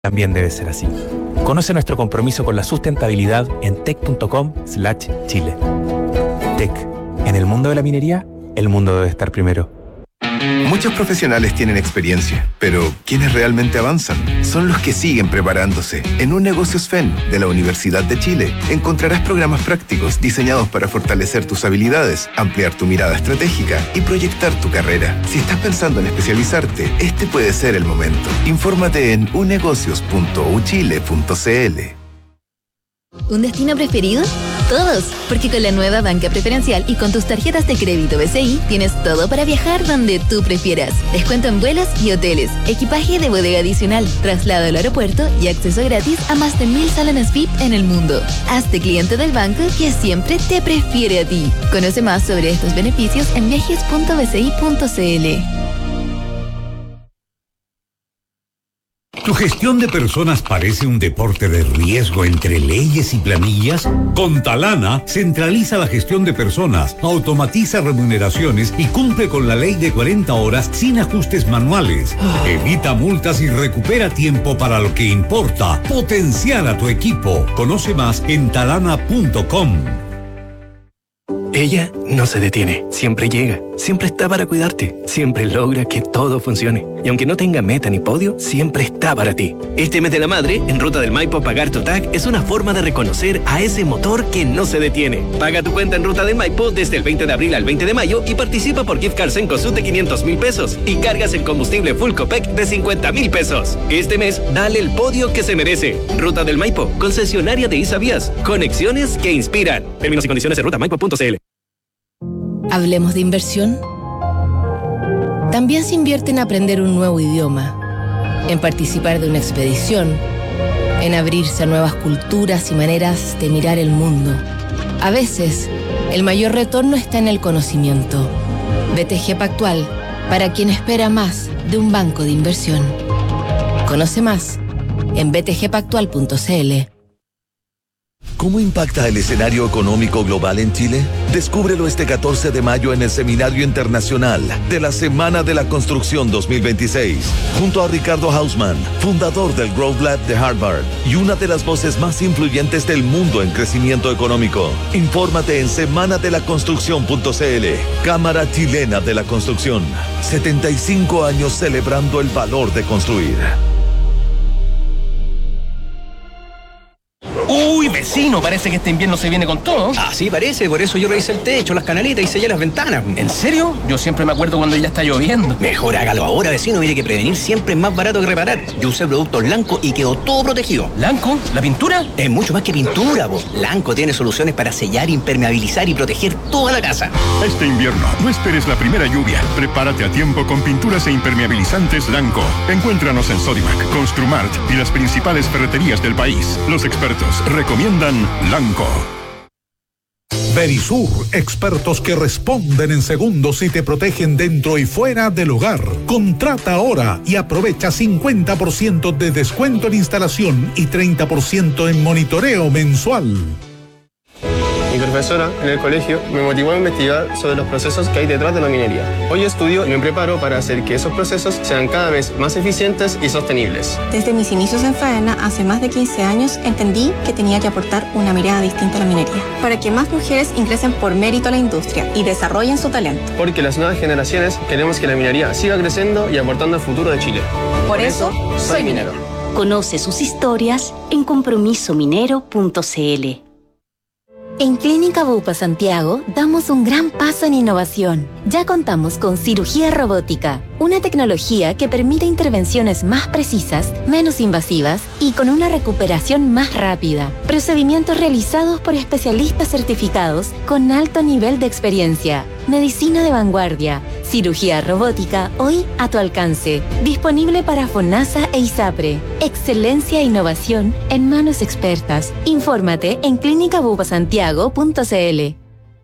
también debe ser así. Conoce nuestro compromiso con la sustentabilidad en tec.com/Chile. Tec. En el mundo de la minería, el mundo debe estar primero. Muchos profesionales tienen experiencia, pero quienes realmente avanzan son los que siguen preparándose. En Un Negocios FEN de la Universidad de Chile encontrarás programas prácticos diseñados para fortalecer tus habilidades, ampliar tu mirada estratégica y proyectar tu carrera. Si estás pensando en especializarte, este puede ser el momento. Infórmate en unegocios.uchile.cl. ¿Un destino preferido? Todos, porque con la nueva banca preferencial y con tus tarjetas de crédito BCI tienes todo para viajar donde tú prefieras. Descuento en vuelos y hoteles, equipaje de bodega adicional, traslado al aeropuerto y acceso gratis a más de 1000 salones VIP en el mundo. Hazte cliente del banco que siempre te prefiere a ti. Conoce más sobre estos beneficios en viajes.bci.cl. ¿Tu gestión de personas parece un deporte de riesgo entre leyes y planillas? Con Talana, centraliza la gestión de personas, automatiza remuneraciones y cumple con la ley de 40 horas sin ajustes manuales. Evita multas y recupera tiempo para lo que importa. Potenciar a tu equipo. Conoce más en talana.com. Ella no se detiene, siempre llega, siempre está para cuidarte, siempre logra que todo funcione. Y aunque no tenga meta ni podio, siempre está para ti. Este mes de la madre, en Ruta del Maipo pagar tu TAC es una forma de reconocer a ese motor que no se detiene. Paga tu cuenta en Ruta del Maipo desde el 20 de abril al 20 de mayo y participa por gift cards en Cosud de 500,000 pesos y cargas el combustible Full Copec de 50,000 pesos. Este mes, dale el podio que se merece. Ruta del Maipo, concesionaria de Isavías. Conexiones que inspiran. Términos y condiciones en rutamaipo.cl. ¿Hablemos de inversión? También se invierte en aprender un nuevo idioma, en participar de una expedición, en abrirse a nuevas culturas y maneras de mirar el mundo. A veces, el mayor retorno está en el conocimiento. BTG Pactual, para quien espera más de un banco de inversión. Conoce más en btgpactual.cl. ¿Cómo impacta el escenario económico global en Chile? Descúbrelo este 14 de mayo en el Seminario Internacional de la Semana de la Construcción 2026, junto a Ricardo Hausmann, fundador del Growth Lab de Harvard y una de las voces más influyentes del mundo en crecimiento económico. Infórmate en semanadelaconstrucción.cl. Cámara Chilena de la Construcción. 75 años celebrando el valor de construir. Uy, vecino, parece que este invierno se viene con todo. Ah, sí, parece, por eso yo revisé el techo, las canaletas y sellé las ventanas. ¿En serio? Yo siempre me acuerdo cuando ya está lloviendo. Mejor hágalo ahora, vecino, mire que prevenir siempre es más barato que reparar. Yo usé productos Lanco y quedó todo protegido. ¿Lanco? ¿La pintura? Es mucho más que pintura, vos. Lanco tiene soluciones para sellar, impermeabilizar y proteger toda la casa. Este invierno, no esperes la primera lluvia. Prepárate a tiempo con pinturas e impermeabilizantes Lanco. Encuéntranos en Sodimac, Construmart y las principales ferreterías del país. Los expertos recomiendan Lanco. Verisur, expertos que responden en segundos y te protegen dentro y fuera del hogar. Contrata ahora y aprovecha 50% de descuento en instalación y 30% en monitoreo mensual. Mi profesora en el colegio me motivó a investigar sobre los procesos que hay detrás de la minería. Hoy estudio y me preparo para hacer que esos procesos sean cada vez más eficientes y sostenibles. Desde mis inicios en Faena, hace más de 15 años, entendí que tenía que aportar una mirada distinta a la minería, para que más mujeres ingresen por mérito a la industria y desarrollen su talento. Porque las nuevas generaciones queremos que la minería siga creciendo y aportando al futuro de Chile. Por eso, soy minero. Conoce sus historias en compromisominero.cl. En Clínica Bupa Santiago damos un gran paso en innovación. Ya contamos con cirugía robótica, una tecnología que permite intervenciones más precisas, menos invasivas y con una recuperación más rápida. Procedimientos realizados por especialistas certificados con alto nivel de experiencia. Medicina de vanguardia, cirugía robótica hoy a tu alcance. Disponible para FONASA e ISAPRE. Excelencia e innovación en manos expertas. Infórmate en clinicabupasantiago.cl.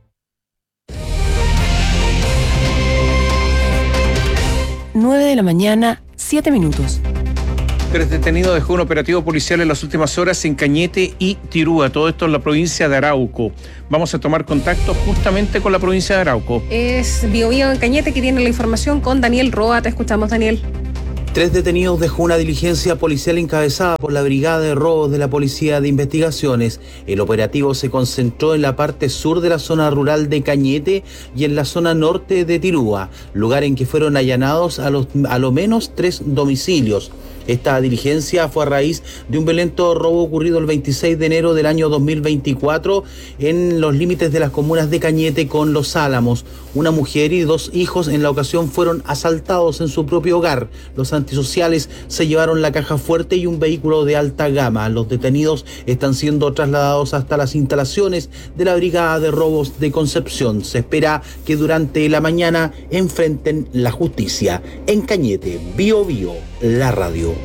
9 de la mañana, 7 minutos. 3 detenidos dejó un operativo policial en las últimas horas en Cañete y Tirúa, todo esto en la provincia de Arauco. Vamos a tomar contacto justamente con la provincia de Arauco. Es Biobío en Cañete que tiene la información con Daniel Roa. Te escuchamos, Daniel. 3 detenidos dejó una diligencia policial encabezada por la Brigada de Robos de la Policía de Investigaciones. El operativo se concentró en la parte sur de la zona rural de Cañete y en la zona norte de Tirúa, lugar en que fueron allanados a lo menos 3 domicilios. Esta diligencia fue a raíz de un violento robo ocurrido el 26 de enero del año 2024 en los límites de las comunas de Cañete con Los Álamos. Una mujer y 2 hijos en la ocasión fueron asaltados en su propio hogar. Los antisociales se llevaron la caja fuerte y un vehículo de alta gama. Los detenidos están siendo trasladados hasta las instalaciones de la Brigada de Robos de Concepción. Se espera que durante la mañana enfrenten la justicia. En Cañete, Bio Bio, la radio.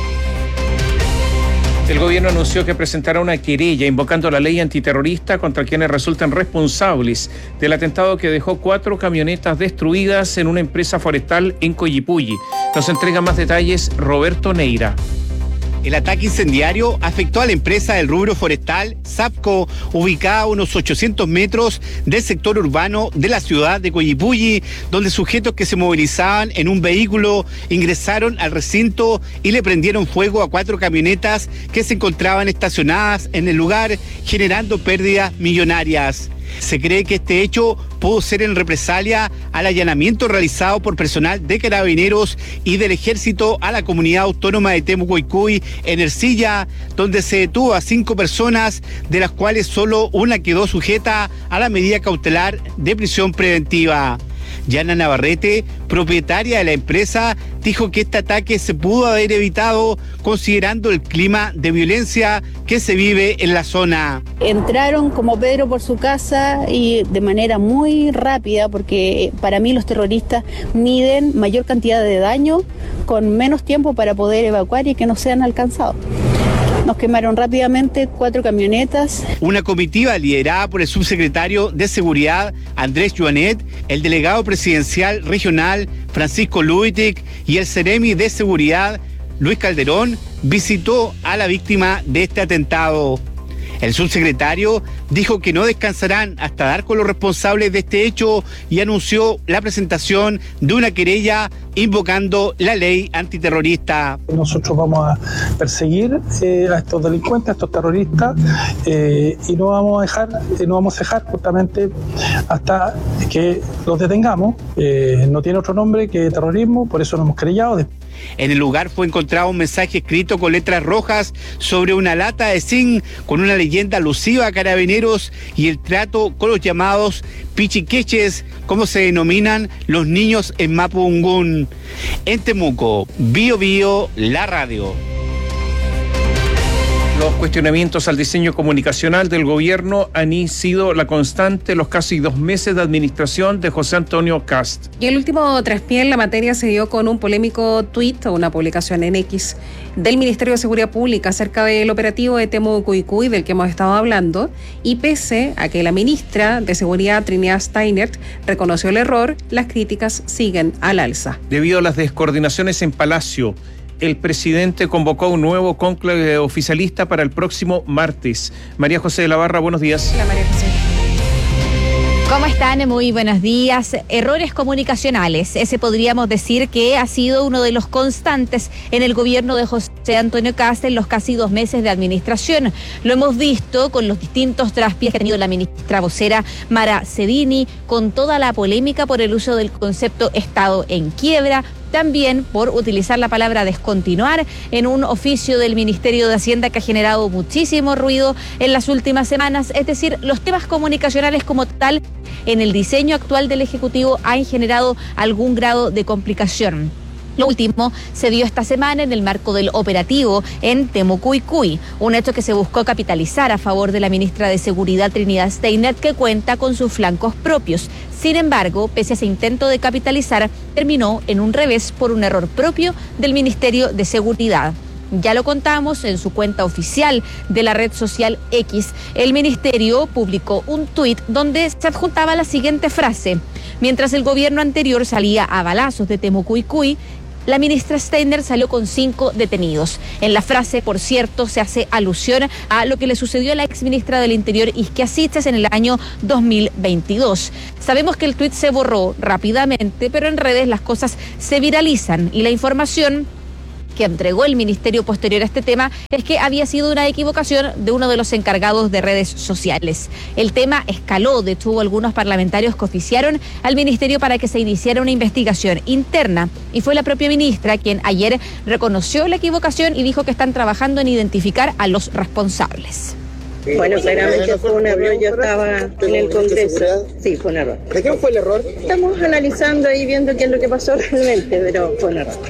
El gobierno anunció que presentará una querella invocando la ley antiterrorista contra quienes resulten responsables del atentado que dejó 4 camionetas destruidas en una empresa forestal en Coyipulli. Nos entrega más detalles Roberto Neira. El ataque incendiario afectó a la empresa del rubro forestal Sapco, ubicada a unos 800 metros del sector urbano de la ciudad de Coyipulli, donde sujetos que se movilizaban en un vehículo ingresaron al recinto y le prendieron fuego a 4 camionetas que se encontraban estacionadas en el lugar, generando pérdidas millonarias. Se cree que este hecho pudo ser en represalia al allanamiento realizado por personal de Carabineros y del Ejército a la comunidad autónoma de Temuco-Icuy en Ercilla, donde se detuvo a 5 personas, de las cuales solo una quedó sujeta a la medida cautelar de prisión preventiva. Yana Navarrete, propietaria de la empresa, dijo que este ataque se pudo haber evitado considerando el clima de violencia que se vive en la zona. Entraron como Pedro por su casa y de manera muy rápida, porque para mí los terroristas miden mayor cantidad de daño con menos tiempo para poder evacuar y que no sean alcanzados. Nos quemaron rápidamente 4 camionetas. Una comitiva liderada por el subsecretario de Seguridad, Andrés Joanet, el delegado presidencial regional, Francisco Luitic, y el seremi de Seguridad, Luis Calderón, visitó a la víctima de este atentado. El subsecretario dijo que no descansarán hasta dar con los responsables de este hecho y anunció la presentación de una querella invocando la ley antiterrorista. Nosotros vamos a perseguir a estos delincuentes, a estos terroristas, y no vamos a dejar justamente hasta que los detengamos. No tiene otro nombre que terrorismo, por eso nos hemos querellado. En el lugar fue encontrado un mensaje escrito con letras rojas sobre una lata de zinc con una leyenda alusiva a Carabineros y el trato con los llamados pichiqueches, como se denominan los niños en Mapudungún. En Temuco, Bio Bio, la radio. Los cuestionamientos al diseño comunicacional del gobierno han sido la constante los casi 2 meses de administración de José Antonio Kast. Y el último traspié en la materia se dio con un polémico tuit o una publicación en X del Ministerio de Seguridad Pública acerca del operativo de Temuco-Icuy del que hemos estado hablando, y pese a que la ministra de Seguridad, Trinidad Steinert, reconoció el error, las críticas siguen al alza. Debido a las descoordinaciones en Palacio, el presidente convocó un nuevo cónclave oficialista para el próximo martes. María José de la Barra, buenos días. Hola, María José. ¿Cómo están? Muy buenos días. Errores comunicacionales. Ese podríamos decir que ha sido uno de los constantes en el gobierno de José Antonio Kast en los casi 2 meses de administración. Lo hemos visto con los distintos traspiés que ha tenido la ministra vocera Mara Cedini, con toda la polémica por el uso del concepto Estado en quiebra, también por utilizar la palabra descontinuar en un oficio del Ministerio de Hacienda que ha generado muchísimo ruido en las últimas semanas. Es decir, los temas comunicacionales como tal en el diseño actual del Ejecutivo han generado algún grado de complicación. Lo último se dio esta semana en el marco del operativo en Temuco-Icuy, un hecho que se buscó capitalizar a favor de la ministra de Seguridad Trinidad Steinert, que cuenta con sus flancos propios. Sin embargo, pese a ese intento de capitalizar, terminó en un revés por un error propio del Ministerio de Seguridad. Ya lo contamos en su cuenta oficial de la red social X. El ministerio publicó un tuit donde se adjuntaba la siguiente frase: mientras el gobierno anterior salía a balazos de Temuco-Icuy, la ministra Steinert salió con 5 detenidos. En la frase, por cierto, se hace alusión a lo que le sucedió a la exministra del Interior, Isquia Siches, en el año 2022. Sabemos que el tuit se borró rápidamente, pero en redes las cosas se viralizan y la información que entregó el ministerio posterior a este tema es que había sido una equivocación de uno de los encargados de redes sociales. El tema escaló, de hecho hubo algunos parlamentarios que oficiaron al ministerio para que se iniciara una investigación interna y fue la propia ministra quien ayer reconoció la equivocación y dijo que están trabajando en identificar a los responsables. Bueno, claramente fue un error, yo estaba en el Congreso. Sí, fue un error. ¿De qué fue el error? Estamos analizando y viendo qué es lo que pasó realmente, pero fue un error.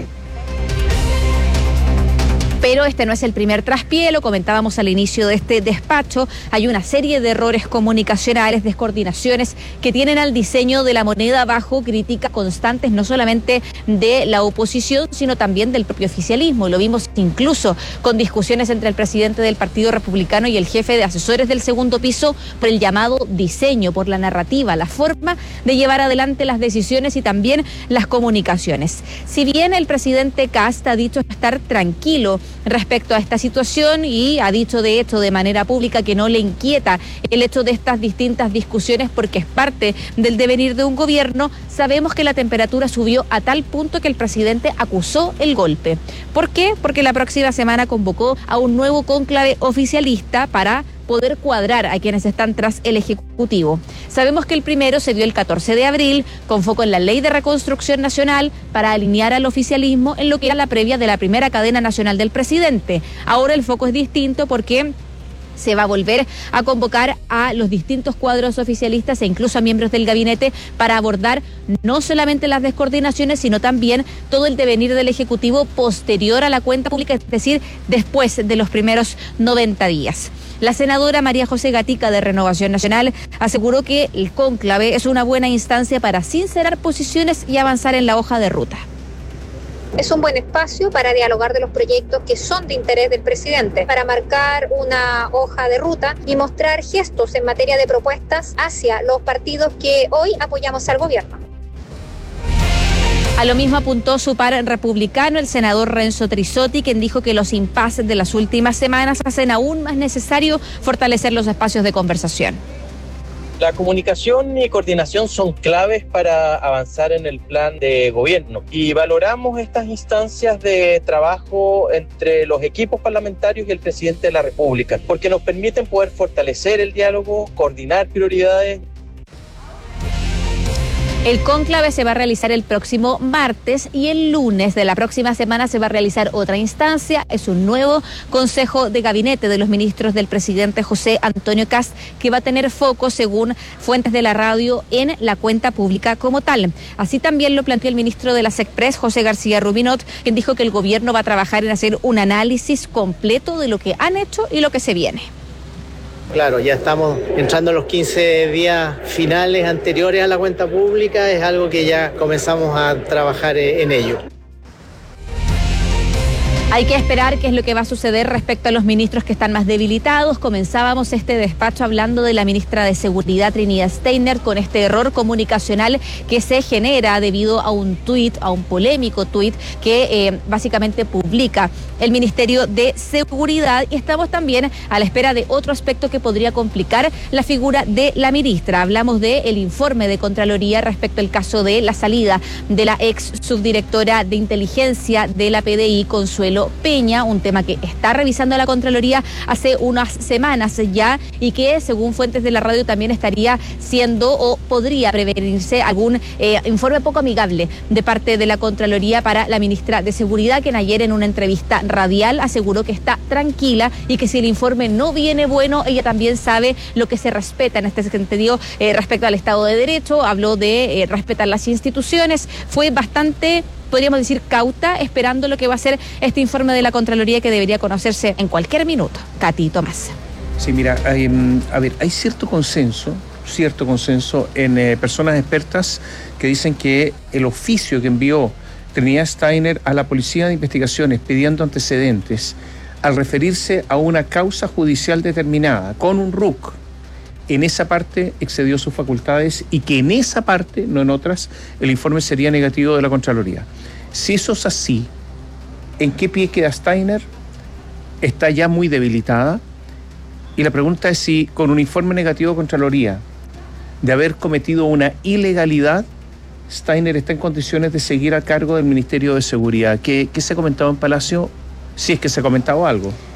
Pero este no es el primer traspié, lo comentábamos al inicio de este despacho. Hay una serie de errores comunicacionales, descoordinaciones que tienen al diseño de la moneda bajo críticas constantes, no solamente de la oposición, sino también del propio oficialismo. Lo vimos incluso con discusiones entre el presidente del Partido Republicano y el jefe de asesores del segundo piso por el llamado diseño, por la narrativa, la forma de llevar adelante las decisiones y también las comunicaciones. Si bien el presidente Kast ha dicho estar tranquilo respecto a esta situación y ha dicho de hecho de manera pública que no le inquieta el hecho de estas distintas discusiones porque es parte del devenir de un gobierno, sabemos que la temperatura subió a tal punto que el presidente acusó el golpe. ¿Por qué? Porque la próxima semana convocó a un nuevo cónclave oficialista para poder cuadrar a quienes están tras el Ejecutivo. Sabemos que el primero se dio el 14 de abril, con foco en la Ley de Reconstrucción Nacional, para alinear al oficialismo en lo que era la previa de la primera cadena nacional del presidente. Ahora el foco es distinto porque se va a volver a convocar a los distintos cuadros oficialistas e incluso a miembros del gabinete para abordar no solamente las descoordinaciones, sino también todo el devenir del Ejecutivo posterior a la cuenta pública, es decir, después de los primeros 90 días. La senadora María José Gatica de Renovación Nacional aseguró que el cónclave es una buena instancia para sincerar posiciones y avanzar en la hoja de ruta. Es un buen espacio para dialogar de los proyectos que son de interés del presidente, para marcar una hoja de ruta y mostrar gestos en materia de propuestas hacia los partidos que hoy apoyamos al gobierno. A lo mismo apuntó su par republicano, el senador Renzo Trisotti, quien dijo que los impases de las últimas semanas hacen aún más necesario fortalecer los espacios de conversación. La comunicación y coordinación son claves para avanzar en el plan de gobierno y valoramos estas instancias de trabajo entre los equipos parlamentarios y el presidente de la República, porque nos permiten poder fortalecer el diálogo, coordinar prioridades. El cónclave se va a realizar el próximo martes y el lunes de la próxima semana se va a realizar otra instancia. Es un nuevo consejo de gabinete de los ministros del presidente José Antonio Kast que va a tener foco, según fuentes de la radio, en la cuenta pública como tal. Así también lo planteó el ministro de la SECPRES, José García Rubinot, quien dijo que el gobierno va a trabajar en hacer un análisis completo de lo que han hecho y lo que se viene. Claro, ya estamos entrando en los 15 días finales anteriores a la cuenta pública, es algo que ya comenzamos a trabajar en ello. Hay que esperar qué es lo que va a suceder respecto a los ministros que están más debilitados. Comenzábamos este despacho hablando de la ministra de Seguridad, Trinidad Steiner, con este error comunicacional que se genera debido a un tuit, a un polémico tuit que básicamente publica el Ministerio de Seguridad. Y estamos también a la espera de otro aspecto que podría complicar la figura de la ministra. Hablamos del informe de Contraloría respecto al caso de la salida de la ex subdirectora de inteligencia de la PDI, Consuelo Peña, un tema que está revisando la Contraloría hace unas semanas ya y que, según fuentes de la radio, también estaría siendo o podría prevenirse algún informe poco amigable de parte de la Contraloría para la ministra de Seguridad, quien ayer en una entrevista radial aseguró que está tranquila y que si el informe no viene bueno, ella también sabe lo que se respeta en este sentido respecto al Estado de Derecho. Habló de respetar las instituciones, fue bastante, podríamos decir, cauta, esperando lo que va a ser este informe de la Contraloría que debería conocerse en cualquier minuto. Katy, Tomás. Sí, mira, hay cierto consenso en personas expertas que dicen que el oficio que envió Trinidad Steiner a la Policía de Investigaciones pidiendo antecedentes al referirse a una causa judicial determinada con un RUC, en esa parte excedió sus facultades y que en esa parte, no en otras, el informe sería negativo de la Contraloría. Si eso es así, ¿en qué pie queda Steiner? Está ya muy debilitada. Y la pregunta es si con un informe negativo de Contraloría de haber cometido una ilegalidad Steiner está en condiciones de seguir a cargo del Ministerio de Seguridad. ¿Qué se ha comentado en Palacio? Si es que se ha comentado algo.